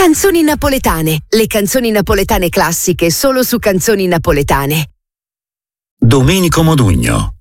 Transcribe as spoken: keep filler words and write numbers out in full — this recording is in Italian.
Canzoni napoletane, le canzoni napoletane classiche solo su Canzoni Napoletane. Domenico Modugno.